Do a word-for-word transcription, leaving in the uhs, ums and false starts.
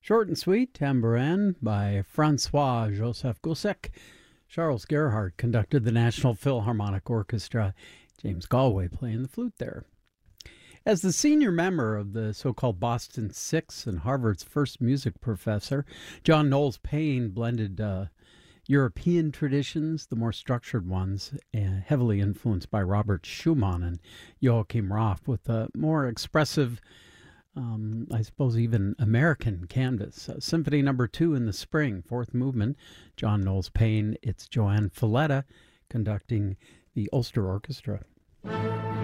Short and Sweet, Tambourin by Francois-Joseph Gossec. Charles Gerhardt conducted the National Philharmonic Orchestra. James Galway playing the flute there. As the senior member of the so-called Boston Six and Harvard's first music professor, John Knowles Paine blended uh, European traditions, the more structured ones, uh, heavily influenced by Robert Schumann and Joachim Raff, with a more expressive, um, I suppose even American canvas. Uh, Symphony Number Two in the Spring, fourth movement, John Knowles Paine. It's Joanne Falletta conducting the Ulster Orchestra.